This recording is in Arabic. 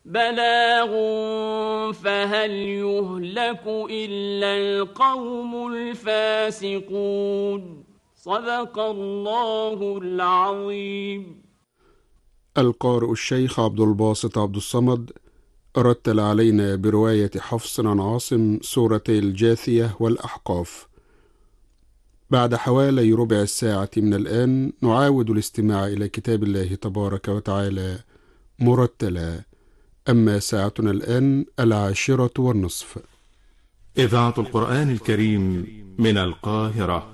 بلاغ فهل يهلك إلا القوم الفاسقون. صدق الله العظيم. القارئ الشيخ عبد الباسط عبد الصمد رتل علينا برواية حفص عن عاصم سورتي الجاثية والأحقاف. بعد حوالي ربع ساعة من الآن نعاود الاستماع إلى كتاب الله تبارك وتعالى مرتلا. أما ساعتنا الآن 10:30. إذاعة القرآن الكريم من القاهرة.